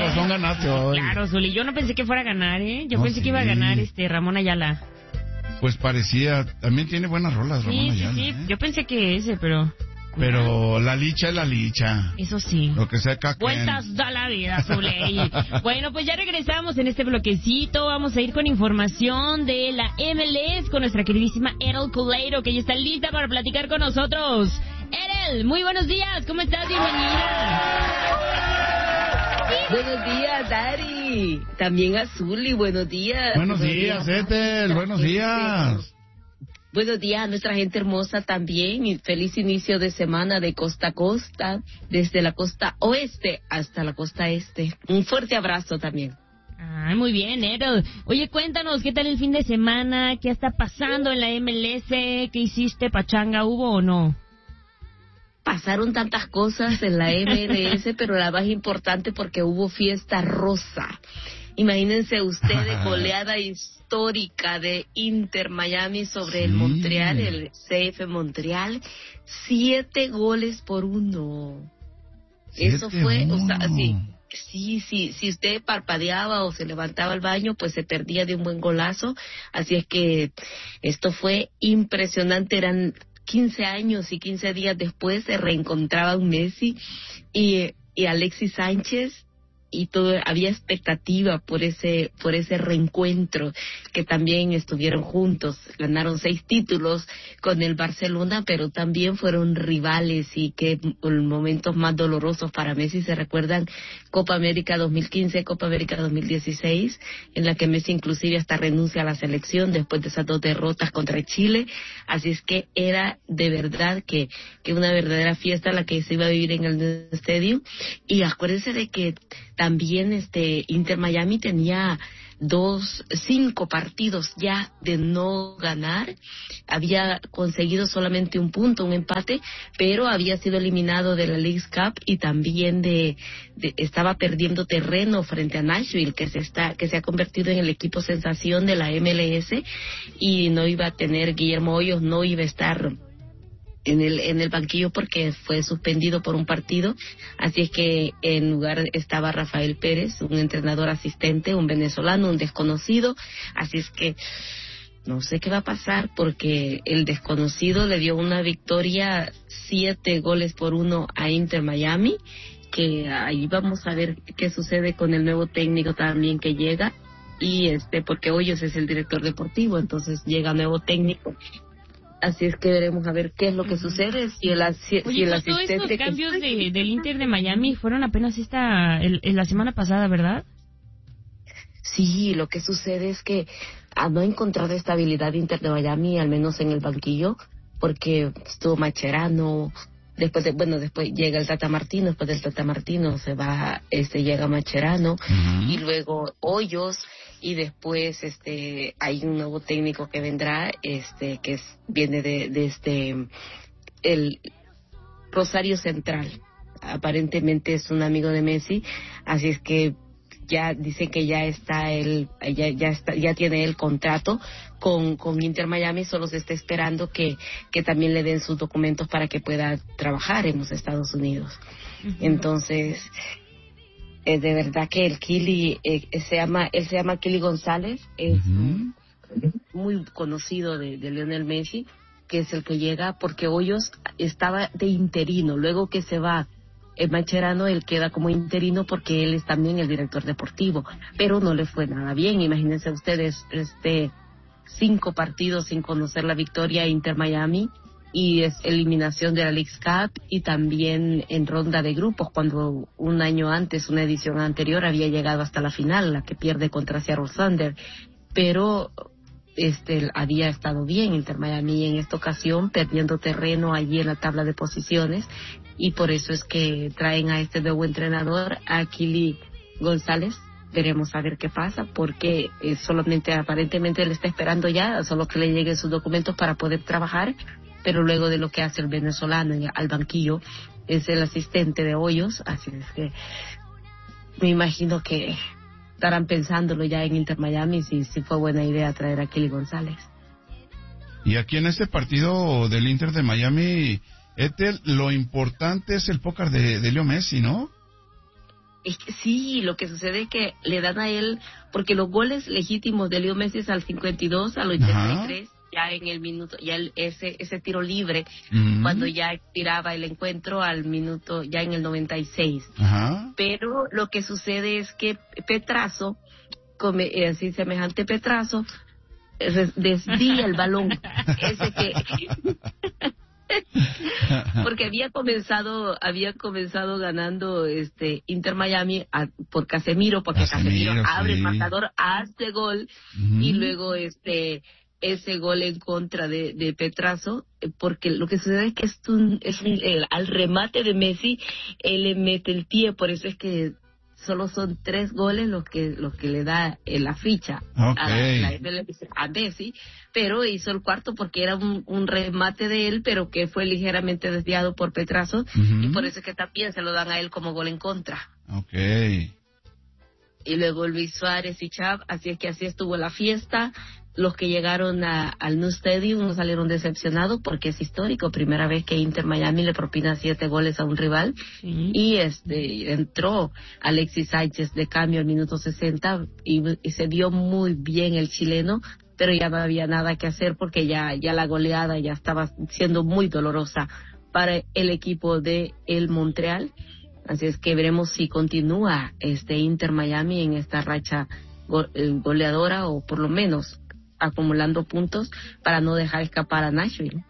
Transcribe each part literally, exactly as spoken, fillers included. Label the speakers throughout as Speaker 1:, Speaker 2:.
Speaker 1: razón ganaste hoy.
Speaker 2: Claro, Zuli, yo no pensé que fuera a ganar, ¿eh? Yo
Speaker 1: No,
Speaker 2: pensé
Speaker 1: sí.
Speaker 2: que iba a ganar este Ramón Ayala.
Speaker 1: Pues parecía, también tiene buenas rolas, Ramón
Speaker 2: Sí, sí,
Speaker 1: Ayala,
Speaker 2: sí,
Speaker 1: ¿eh?
Speaker 2: yo pensé que ese, pero...
Speaker 1: Pero la licha es la licha.
Speaker 2: Eso sí.
Speaker 1: Lo que sea caquen.
Speaker 2: Vueltas da la vida, Zuley. Bueno, pues ya regresamos en este bloquecito. Vamos a ir con información de la M L S con nuestra queridísima Edel Culeiro, que ya está lista para platicar con nosotros. Edel, muy buenos días. ¿Cómo estás? Bienvenida.
Speaker 3: Buenos días, Dari. También a Zuli, buenos días.
Speaker 1: Buenos días, Edel. Buenos días.
Speaker 3: Buenos días a nuestra gente hermosa también y feliz inicio de semana de costa a costa, desde la costa oeste hasta la costa este. Un fuerte abrazo también.
Speaker 2: Ay, muy bien, Edel. Oye, cuéntanos, ¿qué tal el fin de semana? ¿Qué está pasando en la M L S? ¿Qué hiciste? ¿Pachanga hubo o no?
Speaker 3: Pasaron tantas cosas en la M L S, pero la más importante porque hubo fiesta rosa. Imagínense ustedes, goleada histórica de Inter Miami sobre
Speaker 1: Sí.
Speaker 3: el Montreal, el C F Montreal, siete goles por uno.
Speaker 1: Siete
Speaker 3: Eso fue,
Speaker 1: uno.
Speaker 3: o sea, sí, sí, sí, si usted parpadeaba o se levantaba al baño, pues se perdía de un buen golazo. Así es que esto fue impresionante, eran quince años y quince días después se reencontraban Messi y, y Alexis Sánchez. Y todo, había expectativa por ese por ese reencuentro, que también estuvieron juntos, ganaron seis títulos con el Barcelona, pero también fueron rivales y que los momentos más dolorosos para Messi se recuerdan Copa América dos mil quince, Copa América dos mil dieciséis, en la que Messi inclusive hasta renuncia a la selección después de esas dos derrotas contra Chile. Así es que era de verdad que, que una verdadera fiesta la que se iba a vivir en el estadio. Y acuérdense de que también este Inter Miami tenía dos, cinco partidos ya de no ganar. Había conseguido solamente un punto, un empate, pero había sido eliminado de la Leagues Cup y también de, de estaba perdiendo terreno frente a Nashville, que se está, que se ha convertido en el equipo sensación de la M L S, y no iba a tener Guillermo Hoyos, no iba a estar en el en el banquillo porque fue suspendido por un partido, así es que en lugar estaba Rafael Pérez, un entrenador asistente, un venezolano, un desconocido. Así es que no sé qué va a pasar porque el desconocido le dio una victoria, siete goles por uno a Inter Miami, que ahí vamos a ver qué sucede con el nuevo técnico también que llega, y este porque Hoyos es el director deportivo, entonces llega nuevo técnico. Así es que veremos a ver qué es lo que sucede, si el, si,
Speaker 2: Oye,
Speaker 3: si el
Speaker 2: pues todos
Speaker 3: asistente...
Speaker 2: estos cambios de, del Inter de Miami fueron apenas esta el, el, la semana pasada, ¿verdad?
Speaker 3: Sí, lo que sucede es que ah, no ha encontrado estabilidad Inter de Miami, al menos en el banquillo, porque estuvo Mascherano, después de, bueno, después llega el Tata Martino, después del Tata Martino se va, este, llega Mascherano, uh-huh. Y luego Hoyos, y después este hay un nuevo técnico que vendrá, este que es, viene de, de este el Rosario Central, aparentemente es un amigo de Messi, así es que ya dice que ya está el ya ya está ya tiene el contrato con con Inter Miami, solo se está esperando que que también le den sus documentos para que pueda trabajar en los Estados Unidos. Uh-huh. Entonces Eh, de verdad que el Kili eh, se llama él se llama Kili González, es uh-huh. muy conocido de, de Lionel Messi, que es el que llega porque Hoyos estaba de interino, luego que se va el Mascherano, él queda como interino porque él es también el director deportivo, pero no le fue nada bien. Imagínense ustedes, este cinco partidos sin conocer la victoria a Inter Miami, y es eliminación de la Leagues Cup y también en ronda de grupos, cuando un año antes, una edición anterior, había llegado hasta la final, la que pierde contra Seattle Thunder, pero este había estado bien Inter Miami, en esta ocasión perdiendo terreno allí en la tabla de posiciones, y por eso es que traen a este nuevo entrenador, a Kili González. Veremos a ver qué pasa, porque eh, solamente aparentemente él está esperando ya, solo que le lleguen sus documentos para poder trabajar, pero luego de lo que hace el venezolano al banquillo, es el asistente de Hoyos, así es que me imagino que estarán pensándolo ya en Inter Miami, si, si fue buena idea traer a Kili González.
Speaker 1: Y aquí en este partido del Inter de Miami, Ethel, lo importante es el póker de, de Leo Messi, ¿no?
Speaker 3: Es que sí, lo que sucede es que le dan a él, porque los goles legítimos de Leo Messi es al cincuenta y dos, al ochenta y tres, ajá, ya en el minuto, ya el, ese ese tiro libre, uh-huh, cuando ya expiraba el encuentro al minuto, ya en el noventa y seis. Ajá. Pero lo que sucede es que Petrazo, come, eh, así semejante Petrazo, desvía el balón, ese que... porque había comenzado había comenzado ganando este Inter Miami a, por Casemiro, porque Casemiro, Casemiro abre sí. el marcador, hace gol, uh-huh, y luego este ese gol en contra de, de Petrazo, porque lo que sucede es que es un, es un, el, al remate de Messi él le mete el pie, por eso es que solo son tres goles los que los que le da eh, la ficha, okay, a, la, a Messi, pero hizo el cuarto porque era un, un remate de él, pero que fue ligeramente desviado por Petrazo, uh-huh, y por eso es que también se lo dan a él como gol en contra.
Speaker 1: Okay.
Speaker 3: Y luego Luis Suárez y Xavi, así es que así estuvo la fiesta. Los que llegaron a, al New Stadium no salieron decepcionados porque es histórico, primera vez que Inter Miami le propina siete goles a un rival, sí, y este entró Alexis Sánchez de cambio al minuto sesenta y, y se vio muy bien el chileno, pero ya no había nada que hacer porque ya ya la goleada ya estaba siendo muy dolorosa para el equipo de el Montreal. Así es que veremos si continúa este Inter Miami en esta racha go- goleadora o por lo menos acumulando puntos para no dejar escapar a Nashville.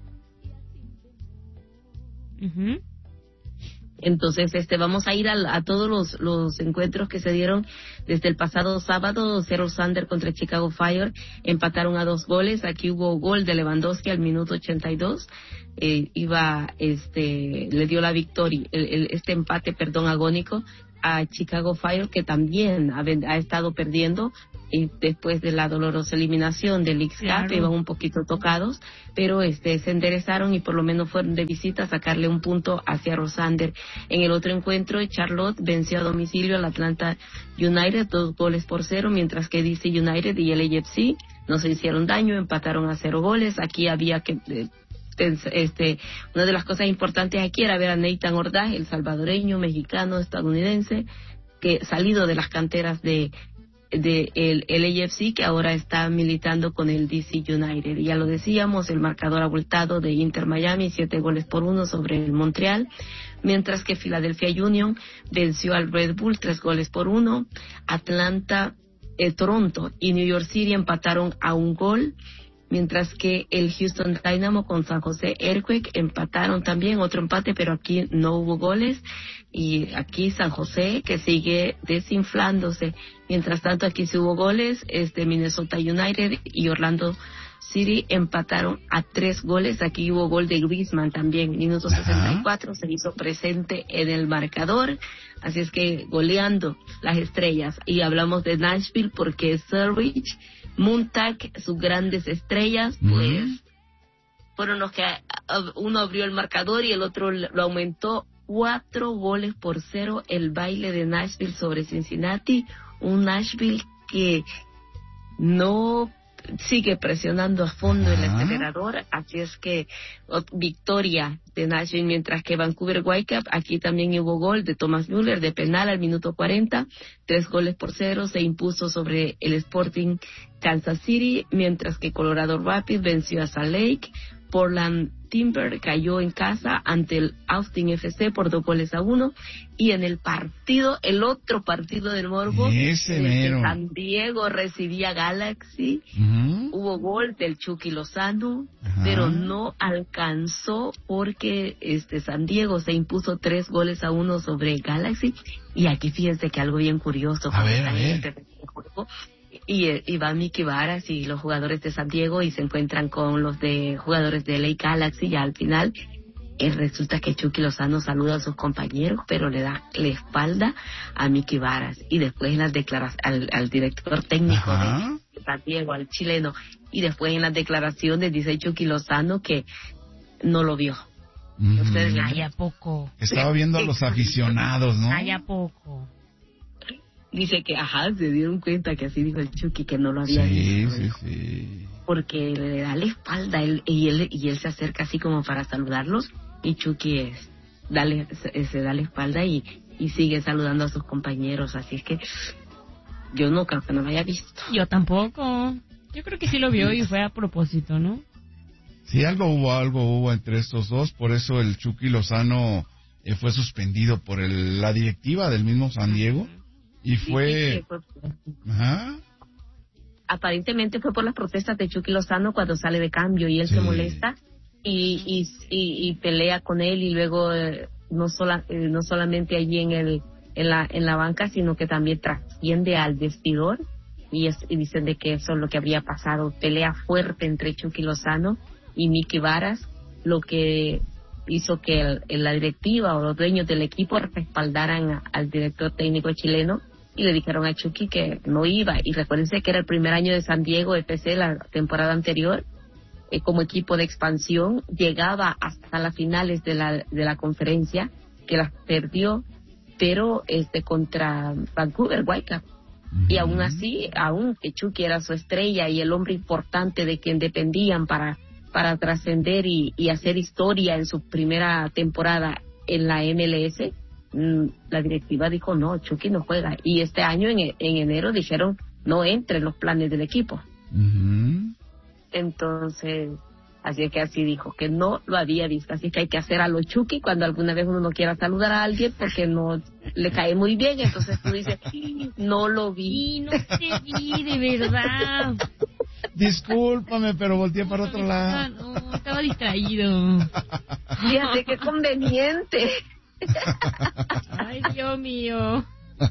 Speaker 3: Uh-huh. Entonces, este, vamos a ir a, a todos los, los encuentros que se dieron desde el pasado sábado. Seattle Sounders contra Chicago Fire empataron a dos goles. Aquí hubo gol de Lewandowski al minuto ochenta y dos. Eh, iba, este, le dio la victoria, el, el, este empate, perdón, agónico a Chicago Fire, que también ha, ha estado perdiendo y después de la dolorosa eliminación del X Cup, claro, iban un poquito tocados, pero este se enderezaron y por lo menos fueron de visita a sacarle un punto hacia Rosander. En el otro encuentro, Charlotte venció a domicilio al Atlanta United, dos goles por cero, mientras que D C United y el A F C no se hicieron daño, empataron a cero goles. Aquí había que... Eh, Este, una de las cosas importantes aquí era ver a Nathan Ordaz, el salvadoreño, mexicano, estadounidense, que salido de las canteras de, de el, el A F C, que ahora está militando con el D C United. Y ya lo decíamos, el marcador abultado de Inter Miami, siete goles por uno sobre el Montreal, mientras que Philadelphia Union venció al Red Bull tres goles por uno. Atlanta, eh, Toronto y New York City empataron a un gol, mientras que el Houston Dynamo con San José Earthquake empataron también, otro empate, pero aquí no hubo goles, y aquí San José que sigue desinflándose. Mientras tanto aquí sí hubo goles, este Minnesota United y Orlando City empataron a tres goles. Aquí hubo gol de Griezmann también, minuto sesenta y cuatro, se hizo presente en el marcador, así es que goleando las estrellas. Y hablamos de Nashville porque Surridge, Montag, sus grandes estrellas, pues mm. fueron los que uno abrió el marcador y el otro lo aumentó, cuatro goles por cero el baile de Nashville sobre Cincinnati, un Nashville que no sigue presionando a fondo el acelerador, así es que victoria de Nashville, mientras que Vancouver Whitecaps, aquí también hubo gol de Thomas Müller de penal al minuto cuarenta, tres goles por cero, se impuso sobre el Sporting Kansas City, mientras que Colorado Rapids venció a Salt Lake. Portland Timber cayó en casa ante el Austin F C por dos goles a uno, y en el partido, el otro partido del morbo,
Speaker 1: Ese mero.
Speaker 3: San Diego recibía Galaxy, uh-huh, hubo gol del Chucky Lozano, uh-huh, pero no alcanzó porque este San Diego se impuso tres goles a uno sobre Galaxy. Y aquí fíjense que algo bien curioso,
Speaker 1: a ver, a ver.
Speaker 3: y, y va Mickey Varas y los jugadores de San Diego y se encuentran con los de jugadores de L A Galaxy, y al final eh, resulta que Chucky Lozano saluda a sus compañeros, pero le da la espalda a Mickey Varas, y después en las declaraciones al, al director técnico Ajá. de San Diego, al chileno, y después en las declaraciones dice Chucky Lozano que no lo vio.
Speaker 2: Mm. Ustedes, ay, ¿a poco?
Speaker 1: Estaba viendo a los aficionados, ¿no?
Speaker 2: Ay, ¿a poco?
Speaker 3: Dice que, ajá, se dieron cuenta que así dijo el Chucky, que no lo había
Speaker 1: sí,
Speaker 3: visto.
Speaker 1: Sí, sí, sí.
Speaker 3: Porque le da la espalda él, y él y él se acerca así como para saludarlos, y Chucky es, dale, se, se da la espalda y, y sigue saludando a sus compañeros, así es que yo no creo que no lo haya visto.
Speaker 2: Yo tampoco. Yo creo que sí lo vio y fue a propósito, ¿no?
Speaker 1: Sí, algo hubo, algo hubo entre estos dos, por eso el Chucky Lozano eh, fue suspendido por el, la directiva del mismo San Diego y fue...
Speaker 3: Sí, sí, fue...
Speaker 1: Ajá.
Speaker 3: Aparentemente fue por las protestas de Chucky Lozano cuando sale de cambio y él
Speaker 1: Sí.
Speaker 3: se molesta y, y, y, y pelea con él y luego eh, no sola, eh, no solamente allí en el en la en la banca, sino que también trasciende al vestidor y, es, y dicen de que eso es lo que habría pasado, pelea fuerte entre Chucky Lozano y Mickey Varas, lo que hizo que el, el, la directiva o los dueños del equipo respaldaran a, al director técnico chileno y le dijeron a Chucky que no iba. Y recuérdense que era el primer año de San Diego F C la temporada anterior, eh, como equipo de expansión, llegaba hasta las finales de la de la conferencia, que las perdió, pero este contra Vancouver Whitecaps. Uh-huh. Y aún así, aún que Chucky era su estrella y el hombre importante de quien dependían para para trascender y, y hacer historia en su primera temporada en la M L S, la directiva dijo no, Chucky no juega, y este año en, en enero dijeron no entre en los planes del equipo.
Speaker 1: Uh-huh.
Speaker 3: Entonces, así es que así dijo que no lo había visto, así que hay que hacer a lo Chucky cuando alguna vez uno no quiera saludar a alguien porque no le cae muy bien, entonces tú dices no lo vi.
Speaker 2: Y no te vi, de verdad.
Speaker 1: Discúlpame, pero volteé para otro lado.
Speaker 2: No, estaba distraído.
Speaker 3: Fíjate qué conveniente.
Speaker 2: Ay, Dios mío.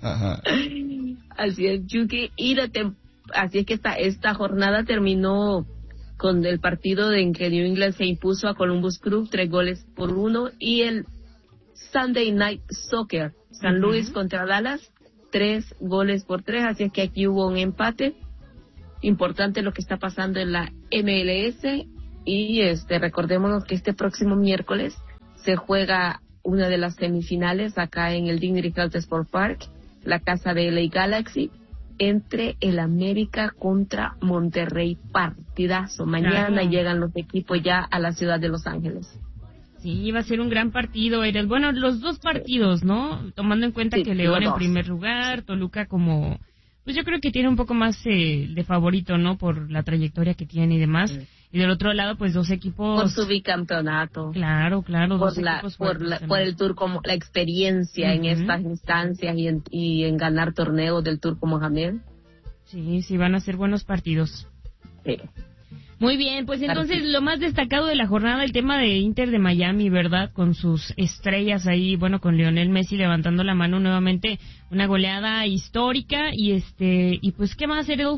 Speaker 3: Así es, Chucky. Y la tem- así es que esta, esta jornada terminó con el partido en que New England se impuso a Columbus Crew tres goles por uno, y el Sunday Night Soccer, San uh-huh. Luis contra Dallas, tres goles por tres. Así es que aquí hubo un empate. Importante lo que está pasando en la M L S, y este recordémonos que este próximo miércoles se juega una de las semifinales acá en el Dignity Health Sport Park, la casa de L A Galaxy, entre el América contra Monterrey. Partidazo. Mañana claro. Llegan los equipos ya a la ciudad de Los Ángeles.
Speaker 2: Sí, va a ser un gran partido, Eres. Bueno, los dos partidos, ¿no? Tomando en cuenta
Speaker 3: sí,
Speaker 2: que León en primer lugar, Toluca como... Pues yo creo que tiene un poco más eh, de favorito, ¿no? Por la trayectoria que tiene y demás. Sí. Y del otro lado, pues dos equipos...
Speaker 3: Por su bicampeonato.
Speaker 2: Claro, claro.
Speaker 3: Por,
Speaker 2: dos
Speaker 3: la,
Speaker 2: equipos
Speaker 3: por, la, por el Tour, como la experiencia uh-huh. en estas instancias y en, y en ganar torneos del Tour como Mohamed.
Speaker 2: Sí, sí, van a ser buenos partidos.
Speaker 3: Sí.
Speaker 2: Muy bien, pues entonces lo más destacado de la jornada, el tema de Inter de Miami, ¿verdad? Con sus estrellas ahí, bueno, con Lionel Messi levantando la mano nuevamente, una goleada histórica, y este, y pues, ¿qué más, Edu?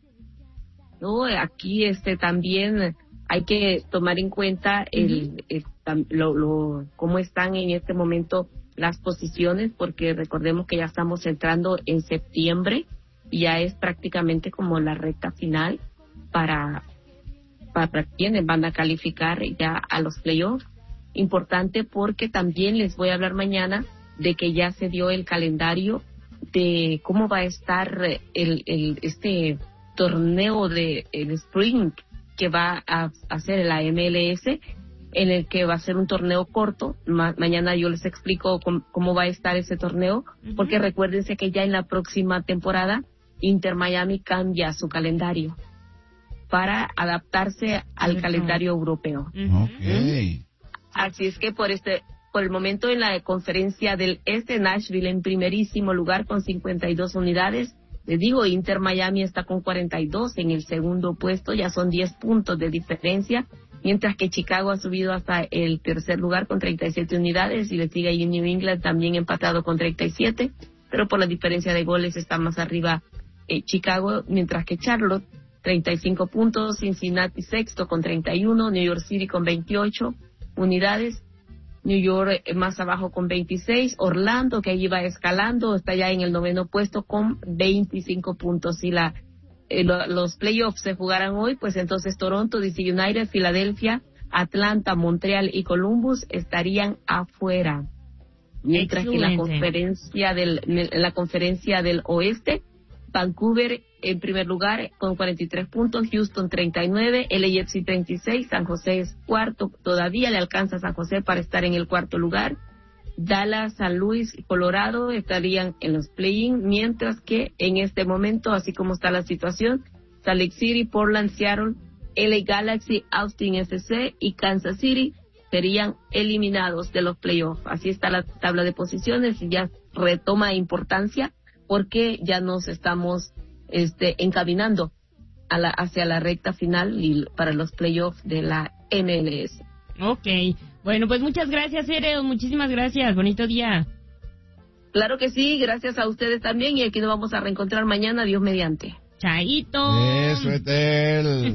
Speaker 3: No, aquí este también hay que tomar en cuenta el, uh-huh. el lo, lo cómo están en este momento las posiciones, porque recordemos que ya estamos entrando en septiembre y ya es prácticamente como la recta final para para quienes van a calificar ya a los playoffs. Importante porque también les voy a hablar mañana de que ya se dio el calendario de cómo va a estar el, el este torneo de el Spring que va a hacer la M L S, en el que va a ser un torneo corto. Ma- mañana yo les explico com- cómo va a estar ese torneo, uh-huh. porque recuérdense que ya en la próxima temporada Inter Miami cambia su calendario para adaptarse al uh-huh. calendario europeo.
Speaker 1: Uh-huh. Okay.
Speaker 3: Así es que por este por el momento en la conferencia del Este, Nashville en primerísimo lugar con cincuenta y dos unidades. Les digo, Inter Miami está con cuarenta y dos en el segundo puesto, ya son diez puntos de diferencia, mientras que Chicago ha subido hasta el tercer lugar con treinta y siete unidades, y le sigue ahí New England también empatado con treinta y siete, pero por la diferencia de goles está más arriba eh, Chicago, mientras que Charlotte, treinta y cinco puntos, Cincinnati sexto con treinta y uno, New York City con veintiocho unidades, New York eh, más abajo con veintiséis, Orlando, que allí va escalando, está ya en el noveno puesto con veinticinco puntos. Si la eh, lo, los playoffs se jugaran hoy, pues entonces Toronto, D C United, Filadelfia, Atlanta, Montreal y Columbus estarían afuera. Mientras Excelente. que la conferencia del en la conferencia del Oeste, Vancouver en primer lugar con cuarenta y tres puntos, Houston treinta y nueve, L A F C treinta y seis, San José es cuarto, todavía le alcanza a San José para estar en el cuarto lugar, Dallas, San Luis y Colorado estarían en los play-in, mientras que en este momento, así como está la situación, Salt Lake City, Portland, Seattle, L A Galaxy, Austin F C y Kansas City serían eliminados de los playoffs. Así está la tabla de posiciones y ya retoma importancia porque ya nos estamos este, encaminando a la, hacia la recta final y para los playoffs de la M L S.
Speaker 2: Ok, bueno, pues muchas gracias, Ereo, muchísimas gracias, bonito día.
Speaker 3: Claro que sí, gracias a ustedes también y aquí nos vamos a reencontrar mañana, Dios mediante.
Speaker 2: Chaito.
Speaker 1: Eso, Etel.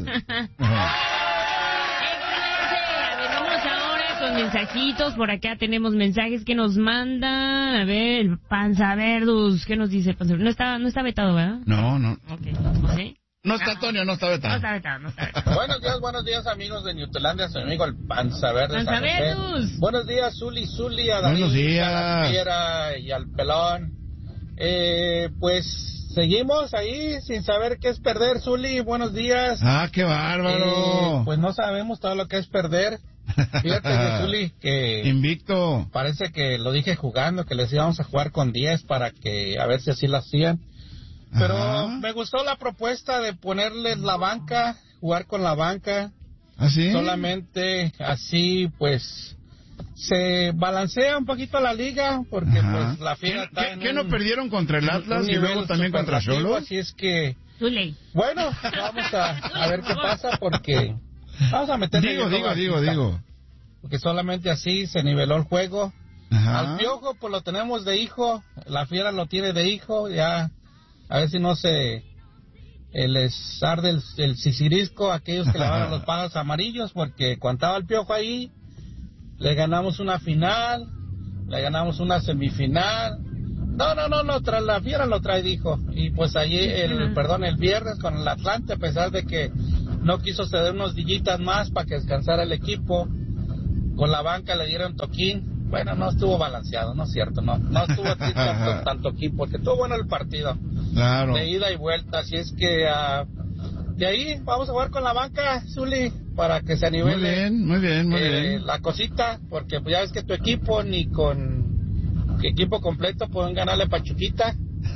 Speaker 2: Con mensajitos, por acá tenemos mensajes que nos mandan, a ver, el Panza Verdus, ¿qué nos dice el Panza Verdus? No está, no está vetado, ¿verdad?
Speaker 1: No, no.
Speaker 2: Okay. ¿Sí?
Speaker 1: No está Antonio, no está vetado.
Speaker 2: No está vetado, no está vetado.
Speaker 4: Buenos días, buenos días amigos de Newtelandia, soy mi amigo el Panza Verdus.
Speaker 2: Panza Verdus.
Speaker 4: Buenos días, Zuli, Zuli, a David,
Speaker 1: buenos días.
Speaker 4: a la Fiera y al Pelón. Eh, pues seguimos ahí sin saber qué es perder, Zuli, buenos días.
Speaker 1: Ah, qué bárbaro.
Speaker 4: Eh, pues no sabemos todo lo que es perder. Fíjate, Zuli, que
Speaker 1: invicto.
Speaker 4: Parece que lo dije jugando, que les íbamos a jugar con diez para que a ver si así lo hacían. Pero ajá, me gustó la propuesta de ponerles la banca, jugar con la banca.
Speaker 1: ¿Ah, sí?
Speaker 4: Solamente así, pues, se balancea un poquito la liga, porque ajá, pues la Fiera está
Speaker 1: ¿Qué,
Speaker 4: en
Speaker 1: ¿qué
Speaker 4: un,
Speaker 1: no perdieron contra el Atlas y luego también contra Xolos?
Speaker 4: Así es que,
Speaker 2: Zuli.
Speaker 4: bueno, vamos a, a ver qué pasa, porque vamos a meterle...
Speaker 1: Digo, digo, digo, digo.
Speaker 4: Porque solamente así se niveló el juego.
Speaker 1: Ajá.
Speaker 4: Al Piojo, pues lo tenemos de hijo, la Fiera lo tiene de hijo, ya, a ver si no se eh, les arde el, el sisirisco a aquellos que le van a los pájaros amarillos, porque cuando estaba el Piojo ahí, le ganamos una final, le ganamos una semifinal. No, no, no, no, tras la Fiera lo trae de hijo. Y pues allí, el, perdón, el viernes con el Atlante, a pesar de que no quiso ceder unos dillitas más para que descansara el equipo, con la banca le dieron toquín. Bueno, no estuvo balanceado, no es cierto, no no estuvo así tanto, tanto toquín, porque estuvo bueno el partido.
Speaker 1: Claro.
Speaker 4: De ida y vuelta, así es que uh, de ahí vamos a jugar con la banca, Zuli, para que se anivele.
Speaker 1: Muy bien, muy bien, muy
Speaker 4: eh,
Speaker 1: bien.
Speaker 4: La cosita, porque pues ya ves que tu equipo ni con equipo completo pueden ganarle Pachuquita.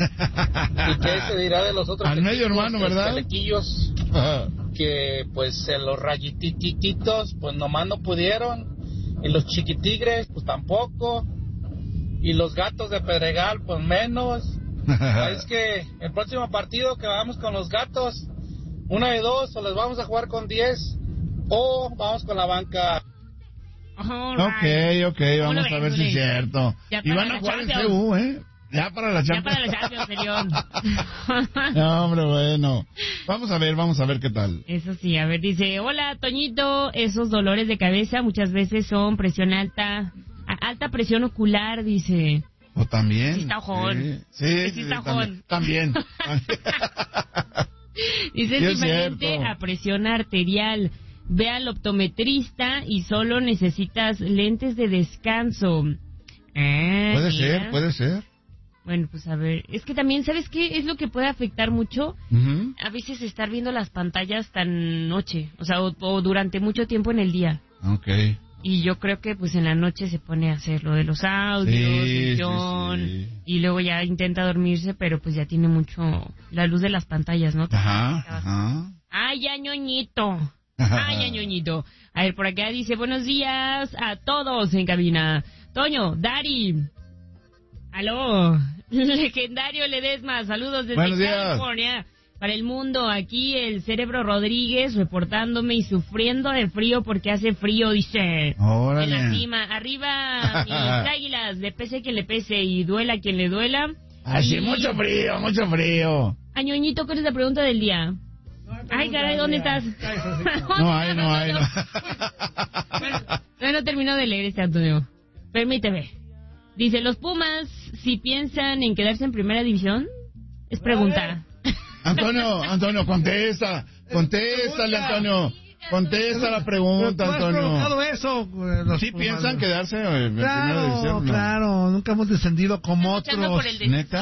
Speaker 4: Y qué se dirá de los otros
Speaker 1: al medio hermano, ¿verdad?
Speaker 4: Telequillos, que pues en los rayitititos pues nomás no pudieron, y los chiquitigres pues tampoco, y los gatos de Pedregal pues menos. Es que el próximo partido que vamos con los gatos, una de dos, o les vamos a jugar con diez o vamos con la banca.
Speaker 1: Right. Ok, ok, vamos a ver si es cierto. Y van a jugar en C U, ¿eh? Ya para la Champions.
Speaker 2: Ya para la Champions, señor.
Speaker 1: No, hombre, bueno. Vamos a ver, vamos a ver qué tal.
Speaker 2: Eso sí, a ver, dice, hola, Toñito, esos dolores de cabeza muchas veces son presión alta, alta presión ocular, dice.
Speaker 1: O también.
Speaker 2: Sí está ojón.
Speaker 1: Sí, sí,
Speaker 2: sí, sí está ojón.
Speaker 1: También. también.
Speaker 2: Dice, es diferente a presión arterial. Ve al optometrista y solo necesitas lentes de descanso. Ah,
Speaker 1: puede
Speaker 2: mira.
Speaker 1: ser, puede ser.
Speaker 2: Bueno, pues a ver, es que también, ¿sabes qué? Es lo que puede afectar mucho,
Speaker 1: uh-huh,
Speaker 2: a veces estar viendo las pantallas tan noche, o sea, o, o durante mucho tiempo en el día.
Speaker 1: Okay.
Speaker 2: Y yo creo que pues en la noche se pone a hacer lo de los audios,
Speaker 1: sí,
Speaker 2: el guión,
Speaker 1: sí, sí.
Speaker 2: Y luego ya intenta dormirse, pero pues ya tiene mucho la luz de las pantallas, ¿no?
Speaker 1: Ajá, ajá.
Speaker 2: Ay, ya, ñoñito. Ay, ya, ñoñito. A ver, por acá dice, buenos días a todos en cabina. Toño, Dari. Aló, legendario Ledesma, saludos desde
Speaker 1: Buenos días.
Speaker 2: California. Para el mundo, aquí el Cerebro Rodríguez reportándome y sufriendo de frío porque hace frío, dice.
Speaker 1: Órale.
Speaker 2: En la cima, arriba mis águilas, le pese quien le pese y duela quien le duela.
Speaker 1: Así,
Speaker 2: y...
Speaker 1: mucho frío, mucho frío.
Speaker 2: Añoñito, ¿cuál es la pregunta del día? No, ay, caray, ¿dónde estás?
Speaker 1: No hay, no hay, no.
Speaker 2: Bueno, no, no termino de leer este, Antonio. Permíteme. Dice, los Pumas, si piensan en quedarse en primera división, es pregunta.
Speaker 1: Antonio, Antonio, contesta, contéstale, Antonio, contesta la pregunta, Antonio.
Speaker 5: Eso,
Speaker 1: ¿Sí piensan quedarse en
Speaker 5: claro,
Speaker 1: primera división?
Speaker 5: No. Claro, nunca hemos descendido como otros.
Speaker 1: ¿Neta?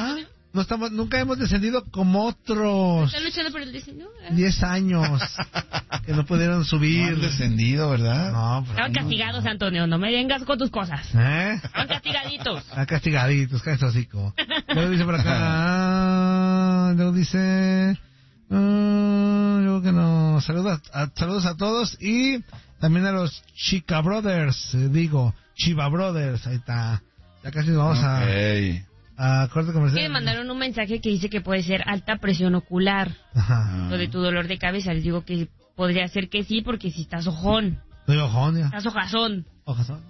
Speaker 5: no estamos, nunca hemos descendido como otros.
Speaker 2: ¿Están luchando por el descenso?
Speaker 5: Diez años que no pudieron subir.
Speaker 1: No han descendido, ¿verdad?
Speaker 5: No, pero
Speaker 2: Estaban castigados, Antonio, no me vengas con tus cosas.
Speaker 5: ¿Eh?
Speaker 2: Estaban castigaditos.
Speaker 5: Ah, castigaditos, cállate hocico. Luego dice por acá, ah, luego dice, ah, luego que no, saludos a, saludos a todos y también a los Chica Brothers, eh, digo, Chiva Brothers, ahí está. Ya casi nos vamos
Speaker 1: okay.
Speaker 5: a, a corte comercial.
Speaker 2: Que me mandaron un mensaje que dice que puede ser alta presión ocular.
Speaker 5: Ajá.
Speaker 2: Lo de tu dolor de cabeza, les digo que podría ser que sí, porque si estás ojón.
Speaker 5: Estoy ojón, ya.
Speaker 2: Estás hojazón.
Speaker 5: Ojazón.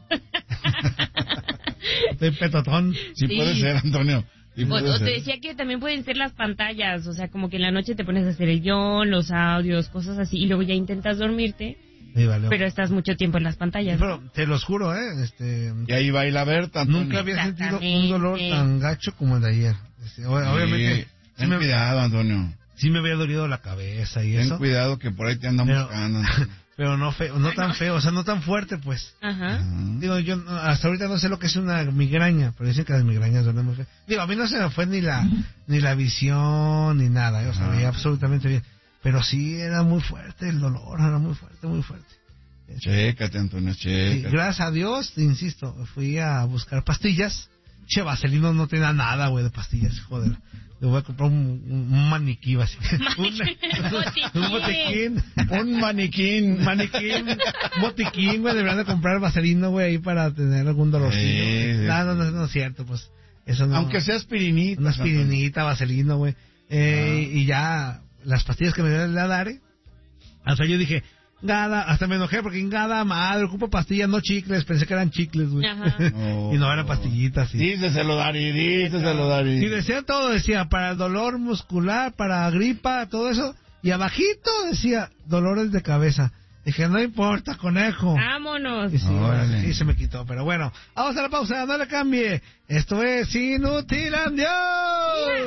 Speaker 5: Estoy petotón.
Speaker 1: Sí,
Speaker 2: Sí.
Speaker 1: puede ser, Antonio. Sí
Speaker 2: O,
Speaker 1: puede
Speaker 2: o te
Speaker 1: ser.
Speaker 2: decía que también pueden ser las pantallas, o sea, como que en la noche te pones a hacer el guión, los audios, cosas así, y luego ya intentas dormirte,
Speaker 5: Sí, vale.
Speaker 2: pero estás mucho tiempo en las pantallas.
Speaker 5: Pero te los juro, ¿eh? Este,
Speaker 1: Y ahí va a ir a ver tanto.
Speaker 5: nunca había sentido un dolor
Speaker 2: Exactamente.
Speaker 5: tan gacho como el de ayer. Este, o- obviamente, sí
Speaker 1: Ten
Speaker 5: me,
Speaker 1: cuidado, Antonio.
Speaker 5: sí me había dolido la cabeza y
Speaker 1: Ten
Speaker 5: eso.
Speaker 1: cuidado que por ahí te andan
Speaker 5: Pero-
Speaker 1: buscando. Antonio.
Speaker 5: Pero no feo, no tan feo, o sea, no tan fuerte, pues.
Speaker 2: Ajá.
Speaker 1: Ajá.
Speaker 5: Digo, yo no- hasta ahorita no sé lo que es una migraña, pero dicen que las migrañas duelen muy feo. Digo, a mí no se me fue ni la ni la visión ni nada, ¿eh? O sea,
Speaker 1: Ah.
Speaker 5: veía absolutamente bien. Pero sí era muy fuerte el dolor, era muy fuerte, muy fuerte.
Speaker 1: Chécate, Antonio,
Speaker 5: Sí,
Speaker 1: chécate.
Speaker 5: gracias a Dios, te insisto, fui a buscar pastillas. Che, Vaselino no tenía nada, güey, de pastillas, joder. Le voy a comprar un, un, un maniquí, básicamente. Un, un botiquín.
Speaker 1: Un maniquín.
Speaker 5: Un maniquín, un botiquín, güey, deberían de comprar vaselino, güey, ahí para tener algún dolorcillo.
Speaker 1: Sí, sí,
Speaker 5: no, no, no, no es cierto, pues. Eso no.
Speaker 1: Aunque sea aspirinita.
Speaker 5: Una aspirinita, vaselino, güey. Eh,
Speaker 1: Ah.
Speaker 5: Y ya, las pastillas que me dio la Dare, hasta yo dije, Gada, hasta me enojé porque Gada, madre, ocupo pastillas, no chicles, pensé que eran chicles, güey.
Speaker 2: Ajá.
Speaker 1: No.
Speaker 5: Y no eran pastillitas, sí.
Speaker 1: Díceselo, Dari, díceselo, Dari.
Speaker 5: Y decía todo, decía, para el dolor muscular, para gripa, todo eso. Y abajito decía, dolores de cabeza. Dije, no importa, conejo.
Speaker 2: Vámonos.
Speaker 5: Y sí,
Speaker 1: Órale.
Speaker 5: sí se me quitó, pero bueno. Vamos a la pausa, no le cambie. Esto es Inutilandia.